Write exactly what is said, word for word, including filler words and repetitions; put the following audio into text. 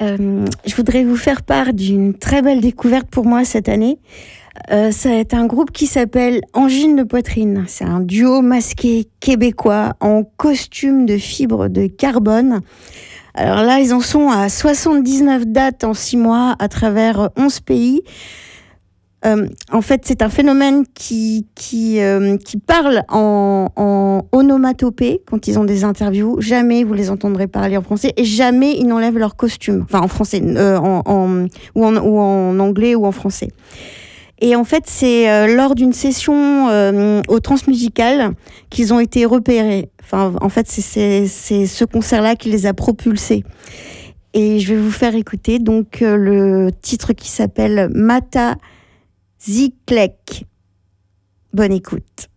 Euh, je voudrais vous faire part d'une très belle découverte pour moi cette année. Euh, c'est un groupe qui s'appelle Angine de Poitrine. C'est un duo masqué québécois en costume de fibre de carbone. Alors là, ils en sont à soixante-dix-neuf dates en six mois à travers onze pays. Euh, en fait, c'est un phénomène qui, qui, euh, qui parle en, en onomatopée quand ils ont des interviews. Jamais vous les entendrez parler en français et jamais ils n'enlèvent leur costume. Enfin, en français, euh, en, en, ou, en, ou en anglais ou en français. Et en fait, c'est euh, lors d'une session euh, au Transmusical qu'ils ont été repérés. Enfin, en fait, c'est, c'est, c'est ce concert-là qui les a propulsés. Et je vais vous faire écouter donc euh, le titre qui s'appelle Mata Ziklek. Bonne écoute.